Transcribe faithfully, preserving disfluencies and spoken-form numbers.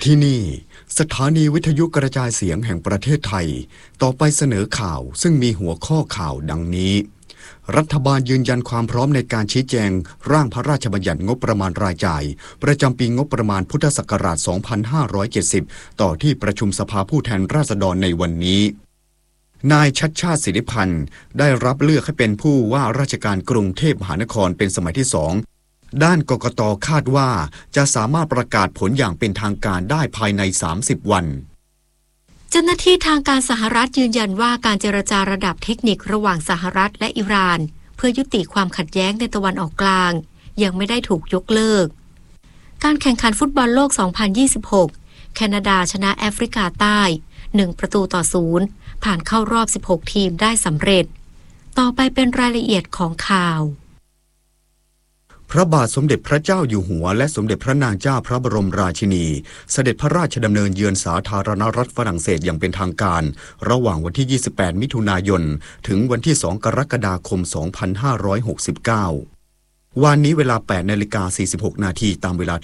ที่นี่สถานีวิทยุกระจายเสียงแห่งประเทศไทยต่อไปเสนอข่าวซึ่งมีหัวข้อข่าวดังนี้รัฐบาลยืนยันความพร้อมในการชี้แจงร่างพระราชบัญญัติงบประมาณรายจ่ายประจำปีงบประมาณพุทธศักราช สองพันห้าร้อยเจ็ดสิบ ต่อที่ประชุมสภาผู้แทนราษฎรในวันนี้นายชัชชาติสิทธิพันธ์ได้รับเลือกให้เป็นผู้ว่าราชการกรุงเทพมหานครเป็นสมัยที่สองด้านกกต.คาดว่าจะสามารถประกาศผลอย่างเป็นทางการได้ภายในสามสิบวันเจ้าหน้าที่ทางการสหรัฐยืนยันว่าการเจรจาระดับเทคนิคระหว่างสหรัฐและอิหร่านเพื่อยุติความขัดแย้งในตะวันออกกลางยังไม่ได้ถูกยกเลิกการแข่งขันฟุตบอลโลก สองพันยี่สิบหก แคนาดาชนะแอฟริกาใต้หนึ่งประตูต่อศูนย์ผ่านเข้ารอบสิบหกทีมได้สำเร็จต่อไปเป็นรายละเอียดของข่าวพระบาทสมเด็จพระเจ้าอยู่หัวและสมเด็จพระนางเจ้าพระบรมราชินีเสด็จพระราชดำเนินเยือนสาธารณรัฐฝรั่งเศสอย่างเป็นทางการระหว่างวันที่ยี่สิบแปดมิถุนายนถึงวันที่สองกรกฎาคมสองพันห้าร้อยหกสิบเก้าวันนี้เวลา แปดนาฬิกาสี่สิบหกนาทีตามเวลา